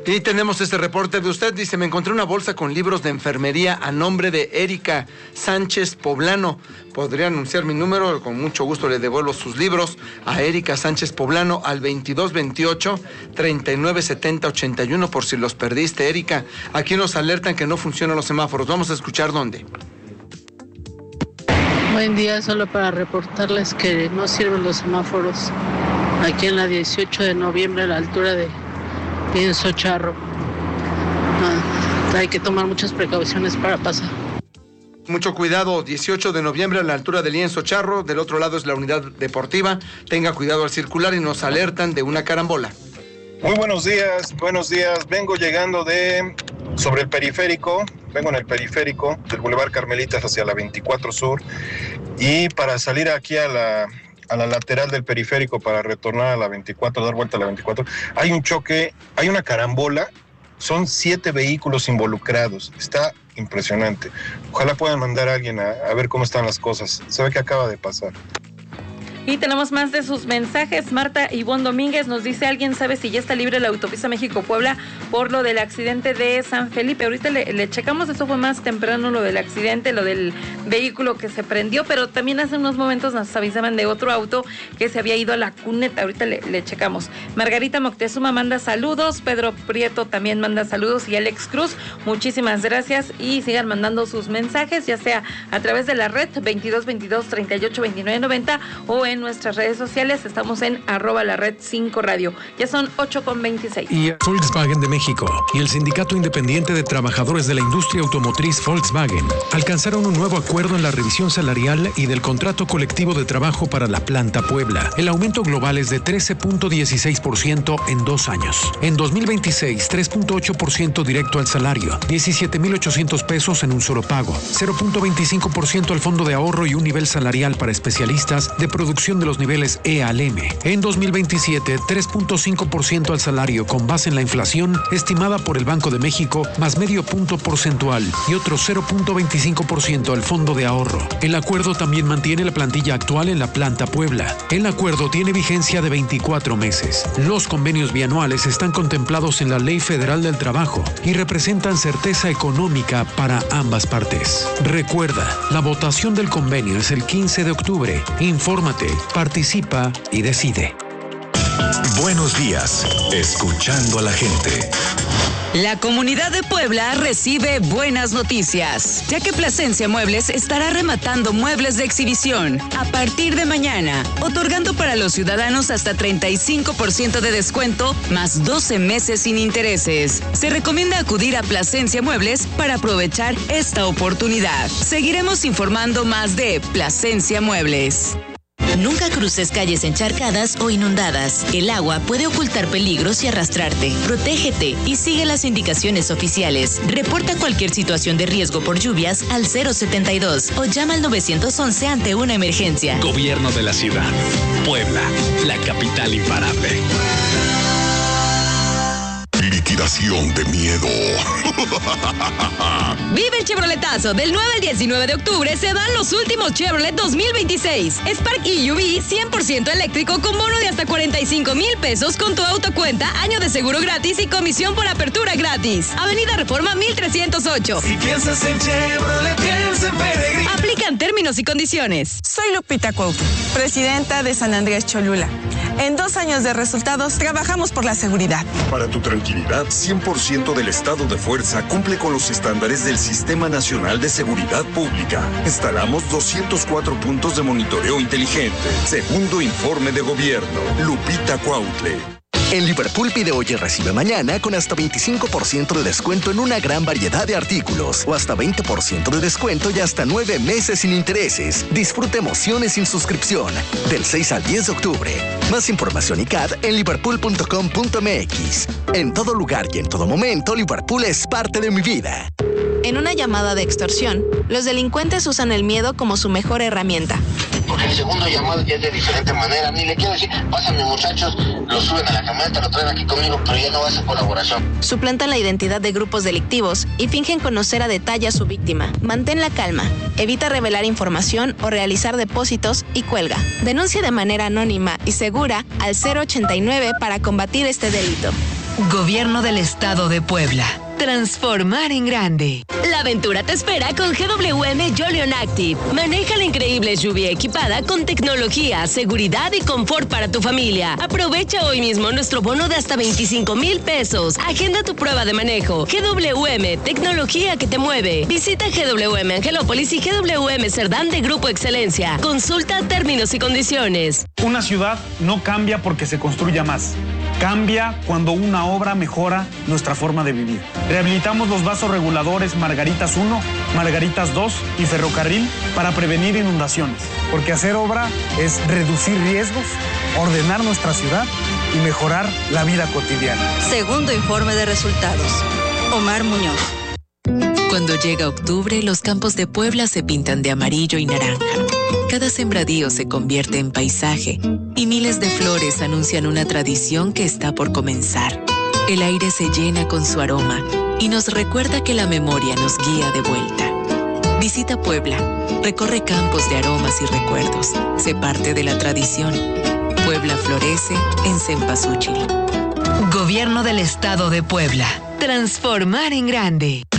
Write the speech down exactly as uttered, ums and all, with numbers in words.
Y tenemos este reporte de usted, dice, me encontré una bolsa con libros de enfermería a nombre de Erika Sánchez Poblano. Podría anunciar mi número, con mucho gusto le devuelvo sus libros a Erika Sánchez Poblano al veintidós veintiocho, treinta y nueve setenta, ochenta y uno, por si los perdiste, Erika. Aquí nos alertan que no funcionan los semáforos. Vamos a escuchar dónde. Buen día, solo para reportarles que no sirven los semáforos aquí en la dieciocho de noviembre a la altura de Lienzo Charro. Ah, hay que tomar muchas precauciones para pasar. Mucho cuidado, dieciocho de noviembre a la altura de Lienzo Charro, del otro lado es la unidad deportiva. Tenga cuidado al circular y nos alertan de una carambola. Muy buenos días, buenos días. Vengo llegando de sobre el periférico, vengo en el periférico del Boulevard Carmelitas hacia la veinticuatro Sur, y para salir aquí a la a la lateral del periférico para retornar a la veinticuatro, dar vuelta a la veinticuatro, hay un choque, hay una carambola, son siete vehículos involucrados, está impresionante. Ojalá puedan mandar a alguien a, a ver cómo están las cosas, se ve que acaba de pasar. Y tenemos más de sus mensajes. Marta Ivonne Domínguez nos dice, ¿alguien sabe si ya está libre la autopista México-Puebla por lo del accidente de San Felipe? Ahorita le, le checamos, eso fue más temprano, lo del accidente, lo del vehículo que se prendió, pero también hace unos momentos nos avisaban de otro auto que se había ido a la cuneta. Ahorita le, le checamos. Margarita Moctezuma manda saludos, Pedro Prieto también manda saludos y Alex Cruz, muchísimas gracias, y sigan mandando sus mensajes, ya sea a través de la red veintidós veintidós, treinta y ocho, veintinueve, noventa o en en nuestras redes sociales, estamos en arroba la red cinco radio. Ya son ocho con veintiséis. Y Volkswagen de México y el Sindicato Independiente de Trabajadores de la Industria Automotriz Volkswagen alcanzaron un nuevo acuerdo en la revisión salarial y del contrato colectivo de trabajo para la planta Puebla. El aumento global es de trece punto dieciséis por ciento en dos años. En dos mil veintiséis, tres punto ocho por ciento directo al salario, diecisiete mil ochocientos pesos en un solo pago, cero punto veinticinco por ciento al fondo de ahorro y un nivel salarial para especialistas de producción de los niveles E al M. En dos mil veintisiete, tres punto cinco por ciento al salario con base en la inflación estimada por el Banco de México más medio punto porcentual y otro cero punto veinticinco por ciento al fondo de ahorro. El acuerdo también mantiene la plantilla actual en la planta Puebla. El acuerdo tiene vigencia de veinticuatro meses. Los convenios bianuales están contemplados en la Ley Federal del Trabajo y representan certeza económica para ambas partes. Recuerda, la votación del convenio es el quince de octubre. Infórmate, participa y decide. Buenos días, escuchando a la gente. La comunidad de Puebla recibe buenas noticias, ya que Plasencia Muebles estará rematando muebles de exhibición a partir de mañana, otorgando para los ciudadanos hasta treinta y cinco por ciento de descuento más doce meses sin intereses. Se recomienda acudir a Plasencia Muebles para aprovechar esta oportunidad. Seguiremos informando más de Plasencia Muebles. Nunca cruces calles encharcadas o inundadas. El agua puede ocultar peligros y arrastrarte. Protégete y sigue las indicaciones oficiales. Reporta cualquier situación de riesgo por lluvias al cero setenta y dos o llama al nueve once ante una emergencia. Gobierno de la ciudad. Puebla, la capital imparable. Liquidación de miedo. Vive el Chevroletazo. Del nueve al diecinueve de octubre se dan los últimos Chevrolet dos mil veintiséis. Spark E U V cien por ciento eléctrico con bono de hasta cuarenta y cinco mil pesos con tu autocuenta, año de seguro gratis y comisión por apertura gratis. Avenida Reforma mil trescientos ocho. Si piensas en Chevrolet, piensa en Peregrino. Aplican términos y condiciones. Soy Lupita Cuauhtémoc, presidenta de San Andrés Cholula. En dos años de resultados, trabajamos por la seguridad. Para tu tranquilidad, cien por ciento del estado de fuerza cumple con los estándares del Sistema Nacional de Seguridad Pública. Instalamos doscientos cuatro puntos de monitoreo inteligente. Segundo informe de gobierno. Lupita Cuauhtémoc. En Liverpool pide hoy y recibe mañana con hasta veinticinco por ciento de descuento en una gran variedad de artículos o hasta veinte por ciento de descuento y hasta nueve meses sin intereses. Disfruta emociones sin suscripción del seis al diez de octubre. Más información y C A D en liverpool punto com punto m x. En todo lugar y en todo momento, Liverpool es parte de mi vida. En una llamada de extorsión, los delincuentes usan el miedo como su mejor herramienta. Porque el segundo llamado ya es de diferente manera. Ni le quiero decir, pásame muchachos, lo suben a la camioneta, lo traen aquí conmigo, pero ya no va a ser colaboración. Suplantan la identidad de grupos delictivos y fingen conocer a detalle a su víctima. Mantén la calma, evita revelar información o realizar depósitos y cuelga. Denuncia de manera anónima y segura al cero ochenta y nueve para combatir este delito. Gobierno del Estado de Puebla. Transformar en grande. La aventura te espera con G W M Jolion Active. Maneja la increíble S U V equipada con tecnología, seguridad y confort para tu familia. Aprovecha hoy mismo nuestro bono de hasta veinticinco mil pesos. Agenda tu prueba de manejo. G W M, tecnología que te mueve. Visita G W M Angelópolis y G W M Cerdán de Grupo Excelencia. Consulta términos y condiciones. Una ciudad no cambia porque se construya más. Cambia cuando una obra mejora nuestra forma de vivir. Rehabilitamos los vasos reguladores Margaritas uno, Margaritas dos y Ferrocarril para prevenir inundaciones. Porque hacer obra es reducir riesgos, ordenar nuestra ciudad y mejorar la vida cotidiana. Segundo informe de resultados. Omar Muñoz. Cuando llega octubre, los campos de Puebla se pintan de amarillo y naranja. Cada sembradío se convierte en paisaje y miles de flores anuncian una tradición que está por comenzar. El aire se llena con su aroma y nos recuerda que la memoria nos guía de vuelta. Visita Puebla, recorre campos de aromas y recuerdos, sé parte de la tradición. Puebla florece en Cempasúchil. Gobierno del Estado de Puebla. Transformar en grande.